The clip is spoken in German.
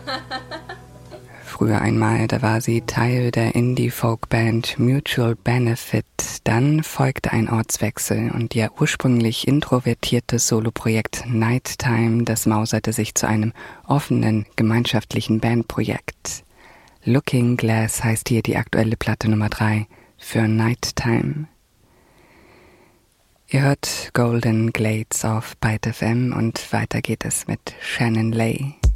Früher einmal, da war sie Teil der Indie-Folk-Band Mutual Benefit. Dann folgte ein Ortswechsel und ihr ursprünglich introvertiertes Soloprojekt Nighttime, das mauserte sich zu einem offenen, gemeinschaftlichen Bandprojekt. Looking Glass heißt hier die aktuelle Platte Nummer 3 für Nighttime. Ihr hört Golden Glades auf Byte FM und weiter geht es mit Shannon Lay.